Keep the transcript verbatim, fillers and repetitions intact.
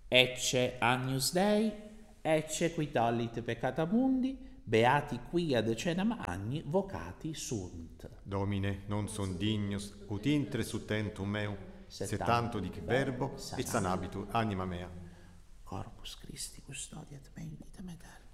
Ecce Agnus Dei, ecce qui tollit peccata mundi, beati quia decenam agni vocati sunt. Domine, non son dignus, ut intre sutentum meu, se tanto dic verbo, et sanabitur anima mea. Corpus Christi custodiat me in vitam aeternam.